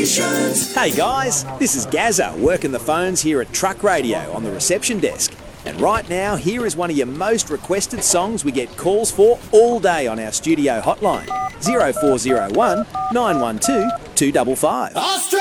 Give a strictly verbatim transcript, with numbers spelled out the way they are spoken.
stations. Hey guys, this is Gazza working the phones here at Truck Radio on the reception desk. And right now, here is one of your most requested songs we get calls for all day on our studio hotline. zero four zero one, nine one two, two five five. Australia.